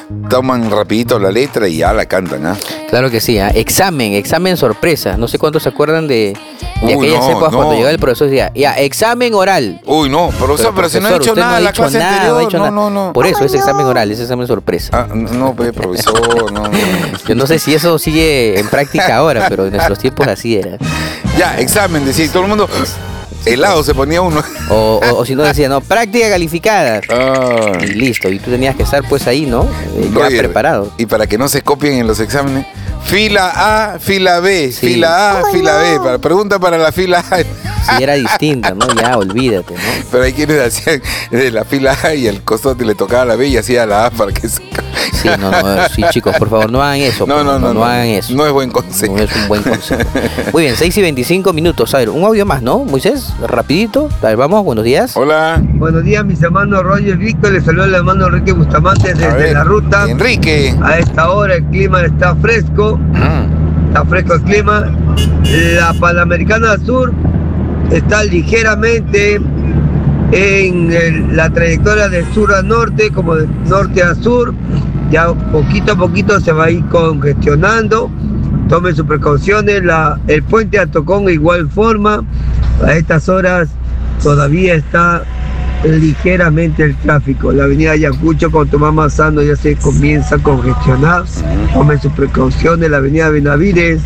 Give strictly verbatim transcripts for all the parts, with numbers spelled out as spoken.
toman rapidito la letra y ya la cantan, ¿ah? ¿eh? Claro que sí, ¿eh? Examen, examen sorpresa. No sé cuántos se acuerdan de, de Uy, aquellas no, épocas no. cuando llegaba el profesor y decía, ya, examen oral. Uy, no, profesor, pero, pero si no he hecho usted nada no ha en la dicho clase nada, anterior. no ha hecho No, nada. no, no. Por eso es examen oral, es examen sorpresa. Ah, no, pues, profesor, no, no. Yo no sé si eso sigue en práctica ahora, pero en nuestros tiempos así era. Ya, examen, decía, todo el mundo helado se ponía uno. O, o, o si no decía, no, práctica calificada. Ah. Y listo, y tú tenías que estar pues ahí, ¿no? Eh, ya Oye, preparado. Y para que no se copien en los exámenes, fila A, fila B, Sí. fila A, fila B. Para, pregunta para la fila A. Sí, era distinta, ¿no? Ya, olvídate, ¿no? Pero hay quienes hacían de la fila A y el costado le tocaba la B y hacía la A para que se... Sí, no, no, sí, chicos, por favor, no hagan eso. No, por no, favor, no, no no. hagan eso. No es buen consejo. No es un buen consejo. Muy bien, seis y veinticinco minutos. A ver, un audio más, ¿no, Moisés? Rapidito. A ver, vamos, buenos días. Hola. Buenos días, mis hermanos Roger Víctor. Les saluda el hermano Enrique Bustamante A desde ver, la ruta. Enrique. A esta hora el clima está fresco. Mm. Está fresco el clima. La Panamericana Sur está ligeramente en el- la trayectoria de sur a norte, como de norte a sur. Ya poquito a poquito se va a ir congestionando. Tomen sus precauciones. La, el puente a Tocón de igual forma. A estas horas todavía está ligeramente el tráfico. La avenida Ayacucho con Tomás Mazano ya se comienza a congestionar. Tomen sus precauciones. La avenida Benavides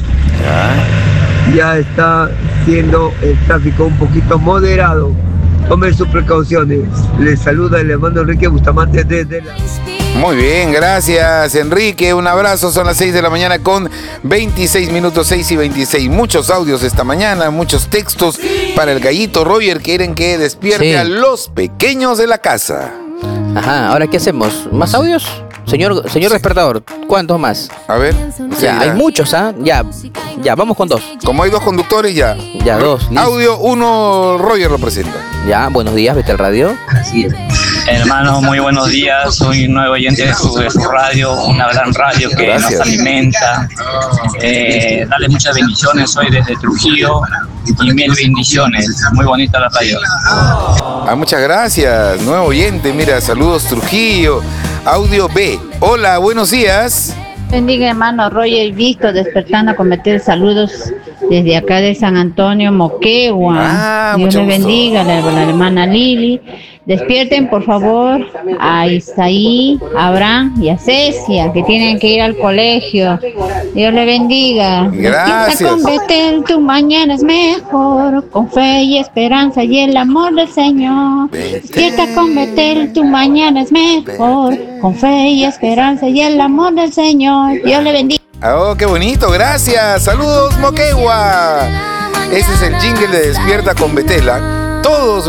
ya está siendo el tráfico un poquito moderado. Tomen sus precauciones. Les saluda el hermano Enrique Bustamante desde la... Muy bien, gracias Enrique, un abrazo, son las seis de la mañana con veintiséis minutos, seis y veintiséis, muchos audios esta mañana, muchos textos para el gallito Roger, quieren que despierte Sí. a los pequeños de la casa. Ajá, ahora ¿qué hacemos? ¿Más audios? Señor, señor despertador, ¿cuántos más? A ver, sí, Ya, hay muchos, ¿ah? Ya, ya, vamos con dos. como hay dos conductores ya. Ya, dos, listo. Audio uno, Roger lo presenta. Ya, buenos días, vete al radio. Así es. Hermano, muy buenos días. Soy un nuevo oyente de su, de su radio, una gran radio que Gracias. nos alimenta. Eh, dale muchas bendiciones. Soy desde Trujillo y mil bendiciones. Muy bonita la radio. Ah, muchas gracias, nuevo oyente, mira, saludos Trujillo. Audio B, hola, buenos días. Bendiga, hermano Roger Visto, despertando a cometer saludos desde acá de San Antonio, Moquegua. Ah, Dios mucho les gusto. bendiga, la, la hermana Lili. Despierten, por favor, a Isaí, a Abraham y a Cecia, que tienen que ir al colegio. Dios les bendiga. Gracias. Despierta con Betel, tu mañana es mejor, con fe y esperanza y el amor del Señor. Despierta con Betel, tu mañana es mejor, con fe y esperanza y el amor del Señor. Dios le bendiga. Oh, qué bonito, gracias. Saludos, Moquegua. Ese es el jingle de Despierta con Betela. Todos